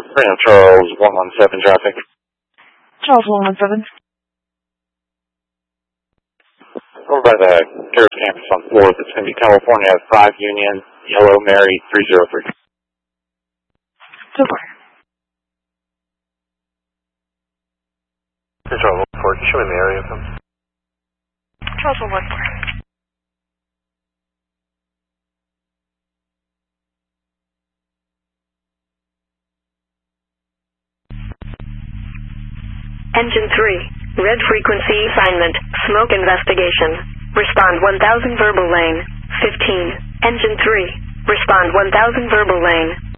Charles 117 traffic. Charles 117. Over by the Harris campus on 4th. It's going to be California 5 Union, Yellow Mary 303. Super. Charles 114, show me the area of them. Charles 114. Engine 3, red frequency assignment, smoke investigation. Respond 1000 verbal lane. 15. Engine 3, respond 1000 verbal lane.